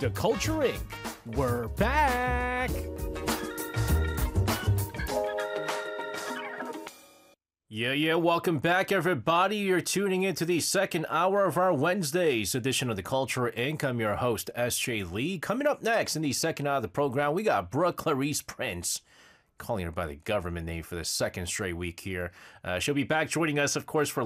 The Culture Inc. We're back! Yeah, welcome back, everybody. You're tuning into the second hour of our Wednesday's edition of The Culture Inc. I'm your host, S.J. Lee. Coming up next in the second hour of the program, we got Brooke Clarice Prince. Calling her by the government name for the second straight week here. She'll be back joining us, of course, for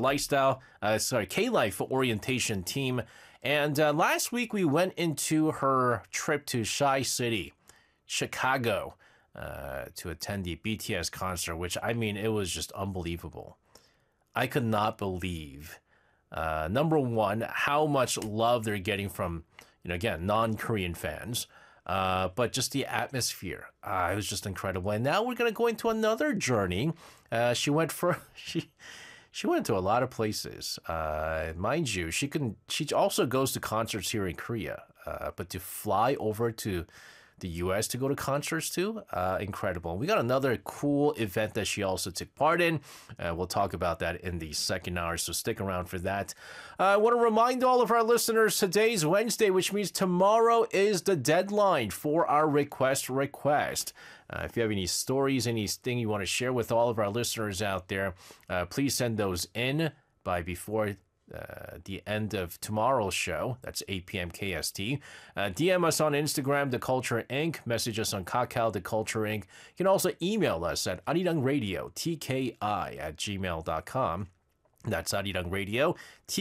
K-Life orientation team. And last week we went into her trip to Shy City, Chicago, to attend the BTS concert, which, I mean, it was just unbelievable. I could not believe, number one, how much love they're getting from, again, non-Korean fans. But just the atmosphere, it was just incredible. And now we're going to go into another journey. She went to a lot of places. Mind you, she also goes to concerts here in Korea. But to fly over to the U.S. to go to concerts too, incredible. We got another cool event that she also took part in. We'll talk about that in the second hour, so stick around for that. I want to remind all of our listeners, today's Wednesday, which means tomorrow is the deadline for our request. If you have any stories, anything you want to share with all of our listeners out there, please send those in by before the end of tomorrow's show. That's 8 p.m. KST. DM us on Instagram, The Culture Inc. Message us on Kakao, The Culture Inc. You can also email us at arirangradio, tki@gmail.com. That's arirangradio,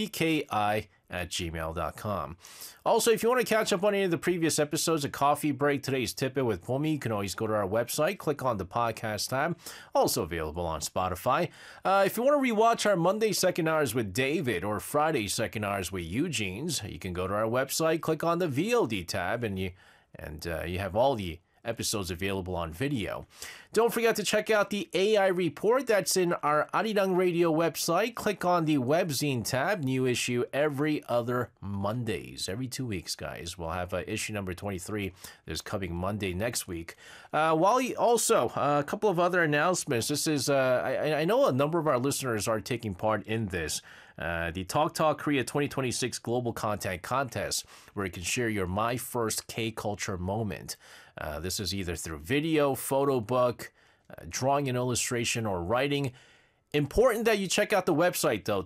tki@gmail.com. Also, if you want to catch up on any of the previous episodes of Coffee Break, Today's Tip-It with Pomi, you can always go to our website, click on the podcast tab, also available on Spotify. If you want to rewatch our Monday second hours with David or Friday second hours with Eugene's, you can go to our website, click on the VOD tab, and you have all the episodes available on video. Don't forget to check out the AI report that's in our Arirang Radio website. Click on the webzine tab, new issue every other Mondays. Every 2 weeks, guys. We'll have issue number 23 this coming Monday next week. Also, a couple of other announcements. This is, I know a number of our listeners are taking part in this. The Talk Korea 2026 Global Content Contest, where you can share your My First K-Culture moment. This is either through video, photo book, drawing and illustration, or writing. Important that you check out the website, though,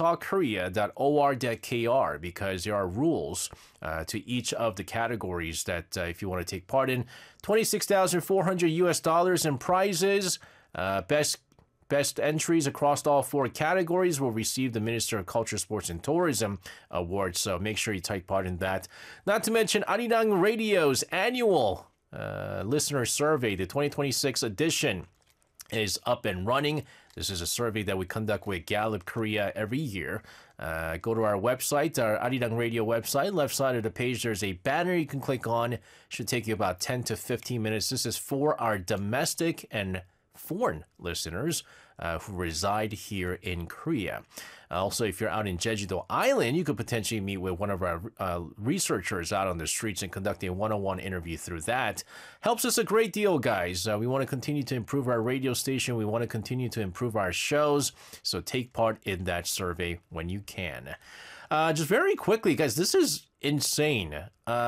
talktalkkorea.or.kr, because there are rules to each of the categories that if you want to take part in. $26,400 in prizes. Best entries across all four categories will receive the Minister of Culture, Sports, and Tourism Award, so make sure you take part in that. Not to mention Arirang Radio's annual listener survey, the 2026 edition, is up and running. This is a survey that we conduct with Gallup Korea every year. Go to our website, our Arirang Radio website. Left side of the page, there's a banner you can click on. Should take you about 10 to 15 minutes. This is for our domestic and foreign listeners who reside here in Korea. Also, if you're out in Jeju-do Island, you could potentially meet with one of our researchers out on the streets and conduct a one-on-one interview through that. Helps us a great deal, guys. We want to continue to improve our radio station. We want to continue to improve our shows. So take part in that survey when you can. Just very quickly, guys, this is insane.